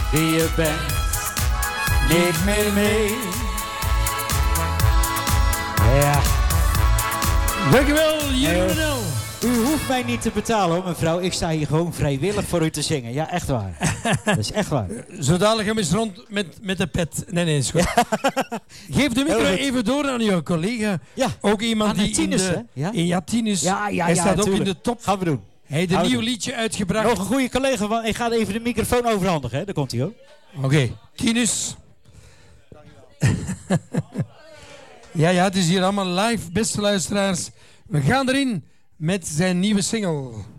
wie je bent niet meer mee. Ja. Dankjewel, Jeroen. U hoeft mij niet te betalen hoor, mevrouw. Ik sta hier gewoon vrijwillig voor u te zingen. Ja, echt waar. Dat is echt waar. Zo dadelijk gaan we eens rond met de pet. Nee, is goed. Geef de micro even door aan jouw collega. Ja. Ook iemand die Tinus, in de... Ja? Ja, Tinus. Hij staat ook in de top. Gaan we doen. Hij heeft een nieuw liedje uitgebracht. Nog een goede collega, want ik ga even de microfoon overhandigen. Hè? Daar komt hij hoor. Oké, Tinus. Ja, het is hier allemaal live, beste luisteraars. We gaan erin met zijn nieuwe single.